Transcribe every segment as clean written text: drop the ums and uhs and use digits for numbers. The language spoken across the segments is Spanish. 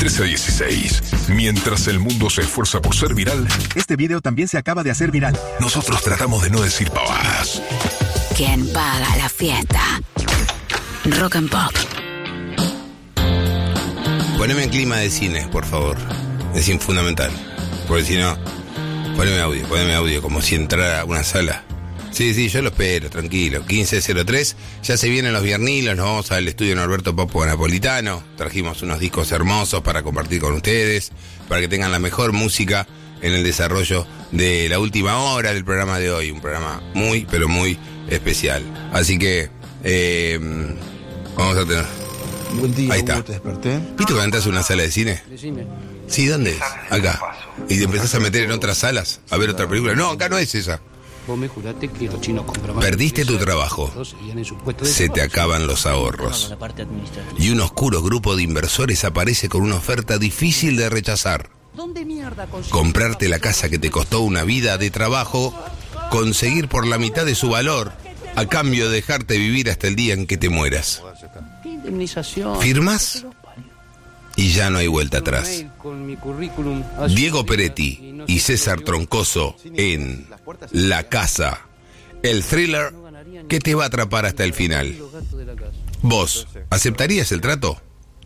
13 a 16. Mientras el mundo se esfuerza por ser viral, este video también se acaba de hacer viral. Nosotros tratamos de no decir pavadas. ¿Quién paga la fiesta? Rock and Pop. Poneme en clima de cine, por favor. Es fundamental. Porque si no, poneme audio, como si entrara a una sala. Sí, yo lo espero, tranquilo. 15:03, ya se vienen los viernilos, nos vamos al estudio Norberto Papo Napolitano. Trajimos unos discos hermosos para compartir con ustedes, para que tengan la mejor música en el desarrollo de la última hora del programa de hoy. Un programa muy, pero muy especial. Así que, vamos a tener... Buen día, ahí está. Hugo, te desperté. ¿Viste cuando entras a una sala de cine? Decime. Sí, ¿dónde es? Acá. Y te empezás a meter en otras salas a ver otra película. No, acá no es esa. Vos me juraste que los chinos compran más. Perdiste tu trabajo. Se te acaban los ahorros. Y un oscuro grupo de inversores aparece con una oferta difícil de rechazar. Comprarte la casa que te costó una vida de trabajo, conseguir por la mitad de su valor, a cambio de dejarte vivir hasta el día en que te mueras. ¿Firmas? Y ya no hay vuelta atrás. Diego Peretti y César Troncoso en La Casa, el thriller que te va a atrapar hasta el final. ¿Vos aceptarías el trato?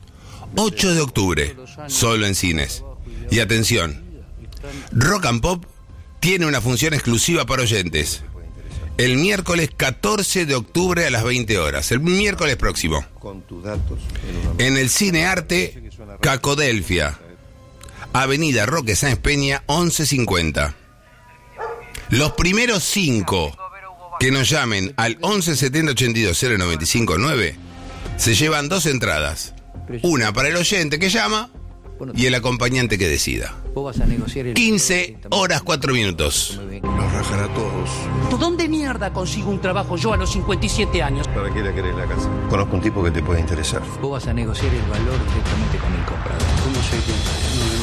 8 de octubre, solo en cines. Y atención, Rock and Pop tiene una función exclusiva para oyentes. El miércoles 14 de octubre a las 20 horas, el miércoles próximo. En el Cine Arte Cacodelfia, Avenida Roque Sáenz Peña, 1150. Los primeros 5 que nos llamen al 11 70 82 095 9 se llevan 2 entradas. Una para el oyente que llama y el acompañante que decida. 15 horas 4 minutos. Los rajará todos. ¿Dónde mierda consigo un trabajo yo a los 57 años? ¿Para qué la querés la casa? Conozco un tipo que te puede interesar. Vos vas a negociar el valor directamente con el comprador. ¿Cómo sé que no me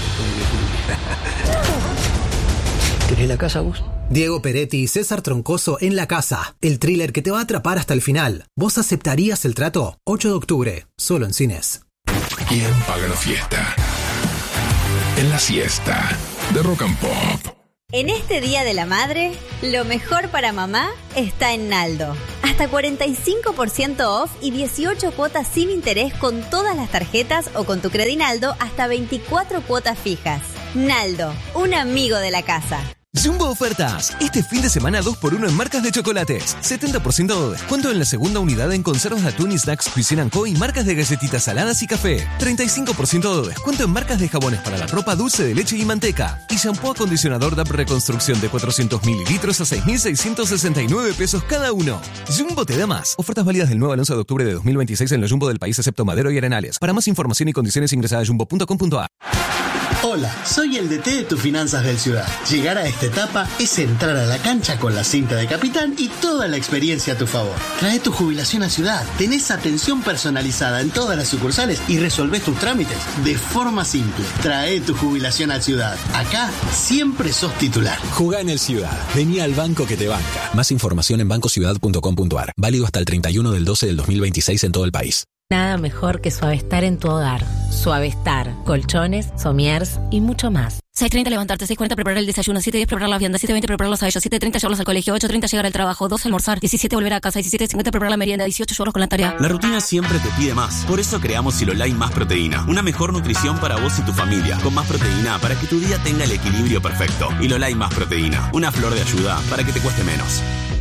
mata? ¿Querés la casa vos? Diego Peretti y César Troncoso en La Casa, el thriller que te va a atrapar hasta el final. ¿Vos aceptarías el trato? 8 de octubre, solo en cines. ¿Quién paga la fiesta? En la siesta de Rock and Pop. En este Día de la Madre, lo mejor para mamá está en Naldo. Hasta 45% off y 18 cuotas sin interés con todas las tarjetas o con tu Credinaldo hasta 24 cuotas fijas. Naldo, un amigo de la casa. Jumbo Ofertas. Este fin de semana 2x1 en marcas de chocolates. 70% de descuento en la segunda unidad en conservas de atún y snacks Cuisine & Co. y marcas de galletitas saladas y café. 35% de descuento en marcas de jabones para la ropa, dulce de leche y manteca. Y shampoo acondicionador DAP Reconstrucción de 400 mililitros a 6.669 pesos cada uno. Jumbo te da más. Ofertas válidas del 9 al 11 de octubre de 2026 en los Jumbo del país excepto Madero y Arenales. Para más información y condiciones ingresa a jumbo.com.ar. Hola, soy el DT de tus finanzas del Ciudad. Llegar a esta etapa es entrar a la cancha con la cinta de capitán y toda la experiencia a tu favor. Trae tu jubilación a Ciudad, tenés atención personalizada en todas las sucursales y resolvés tus trámites de forma simple. Trae tu jubilación a Ciudad. Acá siempre sos titular. Jugá en el Ciudad. Vení al banco que te banca. Más información en bancociudad.com.ar. Válido hasta el 31 del 12 del 2026 en todo el país. Nada mejor que Suavestar en tu hogar. Suavestar, colchones, somiers y mucho más. 6:30 levantarte, 6:40 preparar el desayuno, 7:10 preparar la vianda, 7:20 prepararlos a ellos, 7:30 llevarlos al colegio, 8:30 llegar al trabajo, 12 almorzar, 17 volver a casa, 17:50 preparar la merienda, 18 llevarlos con la tarea. La rutina siempre te pide más. Por eso creamos Silolai Más Proteína. Una mejor nutrición para vos y tu familia. Con más proteína para que tu día tenga el equilibrio perfecto. Silolai Más Proteína. Una flor de ayuda para que te cueste menos.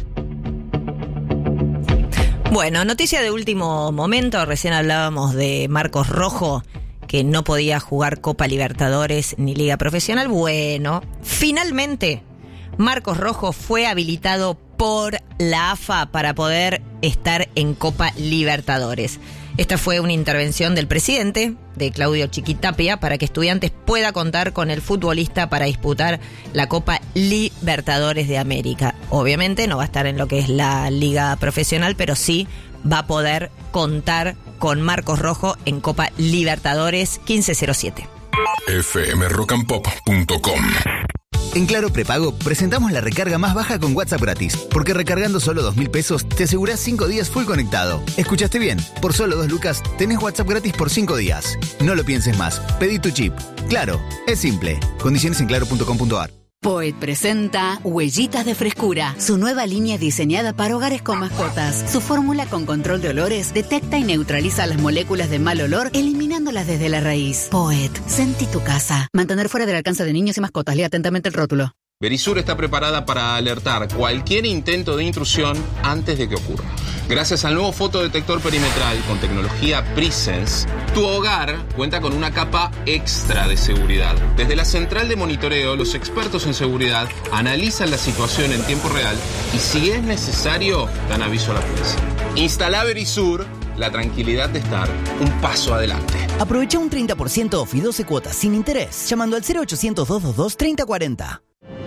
Bueno, noticia de último momento. Recién hablábamos de Marcos Rojo, que no podía jugar Copa Libertadores ni Liga Profesional. Bueno, finalmente Marcos Rojo fue habilitado por la AFA para poder estar en Copa Libertadores. Esta fue una intervención del presidente, de Claudio Chiquitapia, para que Estudiantes pueda contar con el futbolista para disputar la Copa Libertadores de América. Obviamente no va a estar en lo que es la Liga Profesional, pero sí va a poder contar con Marcos Rojo en Copa Libertadores 1507. fmrockandpop.com. En Claro Prepago presentamos la recarga más baja con WhatsApp gratis, porque recargando solo 2.000 pesos te asegurás 5 días full conectado. ¿Escuchaste bien? Por solo 2 lucas tenés WhatsApp gratis por 5 días. No lo pienses más, pedí tu chip. Claro, es simple. Condiciones en claro.com.ar. Poet presenta Huellitas de Frescura, su nueva línea diseñada para hogares con mascotas. Su fórmula con control de olores detecta y neutraliza las moléculas de mal olor, eliminándolas desde la raíz. Poet, sentí tu casa. Mantener fuera del alcance de niños y mascotas. Lea atentamente el rótulo. Verisur está preparada para alertar cualquier intento de intrusión antes de que ocurra. Gracias al nuevo fotodetector perimetral con tecnología Presence, tu hogar cuenta con una capa extra de seguridad. Desde la central de monitoreo, los expertos en seguridad analizan la situación en tiempo real y, si es necesario, dan aviso a la policía. Instala Verisur, la tranquilidad de estar un paso adelante. Aprovecha un 30% off y 12 cuotas sin interés llamando al 0800-222-3040.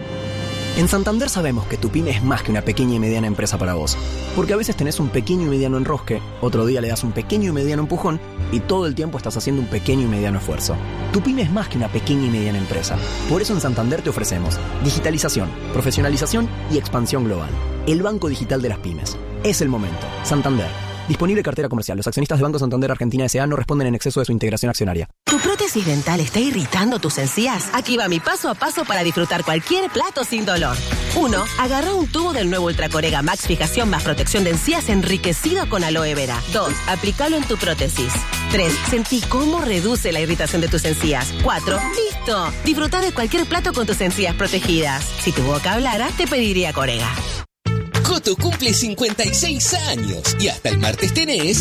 En Santander sabemos que tu pyme es más que una pequeña y mediana empresa para vos. Porque a veces tenés un pequeño y mediano enrosque, otro día le das un pequeño y mediano empujón y todo el tiempo estás haciendo un pequeño y mediano esfuerzo. Tu pyme es más que una pequeña y mediana empresa. Por eso en Santander te ofrecemos digitalización, profesionalización y expansión global. El banco digital de las pymes. Es el momento. Santander. Disponible cartera comercial. Los accionistas de Banco Santander Argentina S.A. no responden en exceso de su integración accionaria. ¿Tu prótesis dental está irritando tus encías? Aquí va mi paso a paso para disfrutar cualquier plato sin dolor. 1. Agarra un tubo del nuevo Ultracorega Max Fijación más protección de encías enriquecido con aloe vera. 2. Aplícalo en tu prótesis. 3. Sentí cómo reduce la irritación de tus encías. 4. ¡Listo! Disfruta de cualquier plato con tus encías protegidas. Si tu boca hablara, te pediría Corega. Coto cumple 56 años y hasta el martes tenés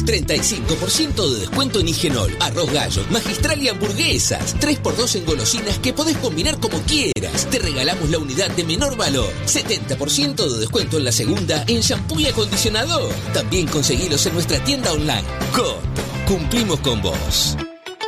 35% de descuento en Higienol, arroz gallo, magistral y hamburguesas. 3x2 en golosinas que podés combinar como quieras. Te regalamos la unidad de menor valor. 70% de descuento en la segunda en shampoo y acondicionador. También conseguilos en nuestra tienda online. Coto, cumplimos con vos.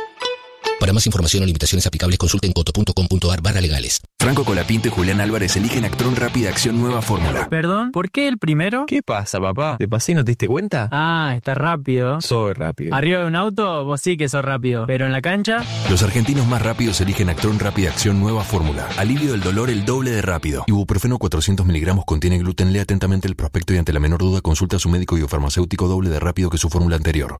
Para más información o limitaciones aplicables, consulten coto.com.ar/legales. Franco Colapinto y Julián Álvarez eligen Actron Rápida Acción Nueva Fórmula. ¿Perdón? ¿Por qué el primero? ¿Qué pasa, papá? ¿Te pasé y no te diste cuenta? Ah, está rápido. Soy rápido. Arriba de un auto, vos sí que sos rápido. Pero en la cancha... Los argentinos más rápidos eligen Actron Rápida Acción Nueva Fórmula. Alivio del dolor el doble de rápido. Ibuprofeno 400 miligramos contiene gluten. Lea atentamente el prospecto y ante la menor duda consulta a su médico y o farmacéutico doble de rápido que su fórmula anterior.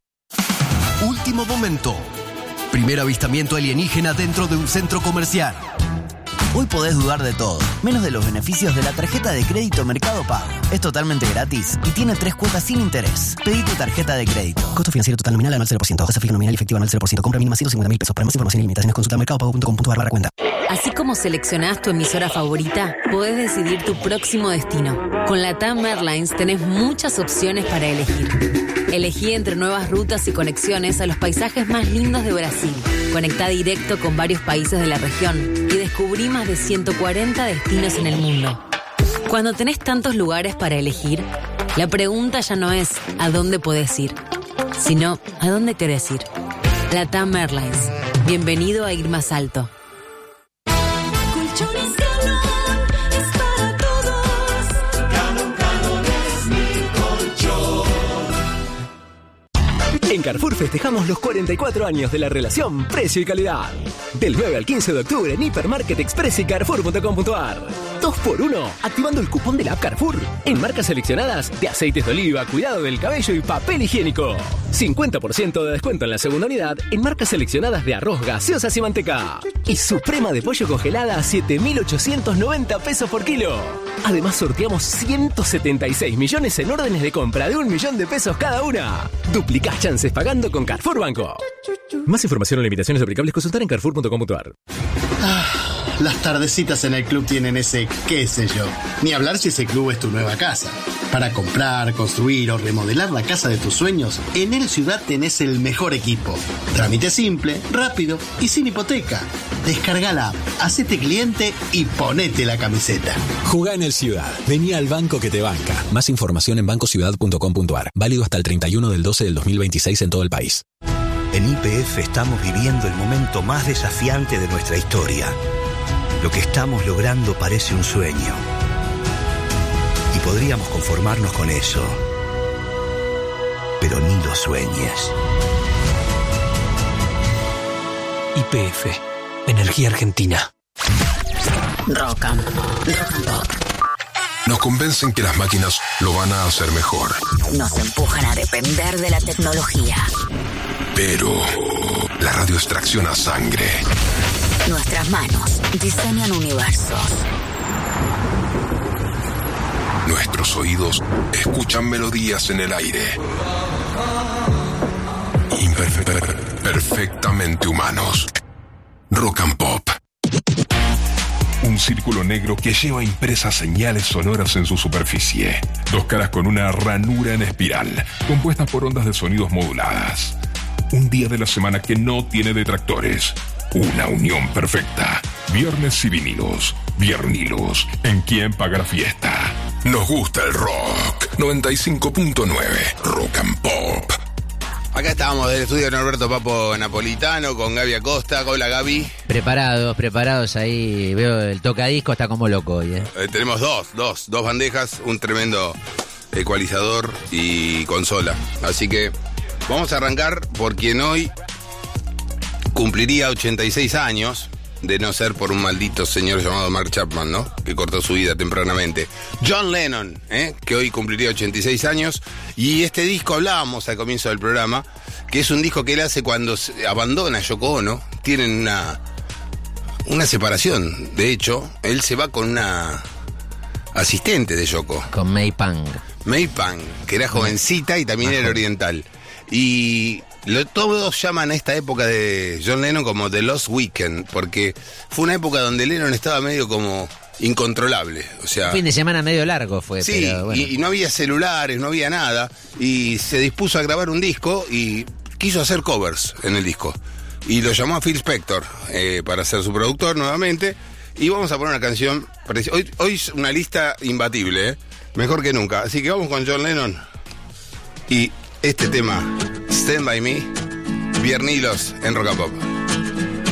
Último momento. Primer avistamiento alienígena dentro de un centro comercial. Hoy podés dudar de todo, menos de los beneficios de la tarjeta de crédito Mercado Pago. Es totalmente gratis y tiene 3 cuotas sin interés. Pedí tu tarjeta de crédito. Costo financiero total nominal anual 0%. Tasa fija nominal efectiva anual 0%. Compra mínima 150.000 pesos. Para más información y limitaciones consulta mercadopago.com.ar/cuenta. Así como seleccionás tu emisora favorita, podés decidir tu próximo destino. Con LATAM Airlines tenés muchas opciones para elegir. Elegí entre nuevas rutas y conexiones a los paisajes más lindos de Brasil. Conectá directo con varios países de la región y descubrí más de 140 destinos en el mundo. Cuando tenés tantos lugares para elegir, la pregunta ya no es ¿a dónde podés ir?, sino ¿a dónde querés ir? LATAM Airlines. Bienvenido a ir más alto. En Carrefour festejamos los 44 años de la relación precio y calidad. Del 9 al 15 de octubre en Hipermarket Express y Carrefour.com.ar. 2x1, activando el cupón de la app Carrefour. En marcas seleccionadas de aceites de oliva, cuidado del cabello y papel higiénico. 50% de descuento en la segunda unidad en marcas seleccionadas de arroz, gaseosas y manteca. Y suprema de pollo congelada a 7.890 pesos por kilo. Además sorteamos 176 millones en órdenes de compra de 1 millón de pesos cada una. Duplicás chances pagando con Carrefour Banco. Más información o limitaciones aplicables, consultar en carrefour.com.ar. Las tardecitas en el club tienen ese qué sé yo. Ni hablar si ese club es tu nueva casa. Para comprar, construir o remodelar la casa de tus sueños, en El Ciudad tenés el mejor equipo. Trámite simple, rápido y sin hipoteca. Descarga la app, hacete cliente y ponete la camiseta. Jugá en El Ciudad. Vení al banco que te banca. Más información en bancociudad.com.ar. Válido hasta el 31 del 12 del 2026 en todo el país. En YPF estamos viviendo el momento más desafiante de nuestra historia. Lo que estamos logrando parece un sueño. Y podríamos conformarnos con eso. Pero ni lo sueñes. YPF. Energía Argentina. Rock and Pop. Nos convencen que las máquinas lo van a hacer mejor. Nos empujan a depender de la tecnología. Pero la radio extracciona sangre. Nuestras manos diseñan universos. Nuestros oídos escuchan melodías en el aire. Perfectamente humanos. Rock and Pop. Un círculo negro que lleva impresas señales sonoras en su superficie. Dos caras con una ranura en espiral, compuestas por ondas de sonidos moduladas. Un día de la semana que no tiene detractores. Una unión perfecta. Viernes y vinilos. Viernilos. ¿En quién paga la fiesta? Nos gusta el rock. 95.9 Rock and Pop. Acá estábamos del estudio de Norberto Papo Napolitano con Gaby Acosta. Hola, Gaby. Preparados ahí. Veo el tocadisco, está como loco hoy, Tenemos dos bandejas, un tremendo ecualizador y consola. Así que vamos a arrancar por quien hoy cumpliría 86 años, de no ser por un maldito señor llamado Mark Chapman, ¿no? Que cortó su vida tempranamente. John Lennon, que hoy cumpliría 86 años. Y este disco hablábamos al comienzo del programa, que es un disco que él hace cuando abandona a Yoko Ono. Tienen una separación. De hecho, él se va con una asistente de Yoko. Con May Pang. May Pang, que era jovencita y también era oriental. Y todos llaman a esta época de John Lennon como The Lost Weekend, porque fue una época donde Lennon estaba medio como incontrolable. O sea, un fin de semana medio largo fue. Sí, pero bueno. y no había celulares, no había nada, y se dispuso a grabar un disco y quiso hacer covers en el disco. Y lo llamó a Phil Spector para ser su productor nuevamente, y vamos a poner una canción. Hoy es una lista imbatible, mejor que nunca. Así que vamos con John Lennon y este tema, Stand By Me, Viernilos en Rock and Pop.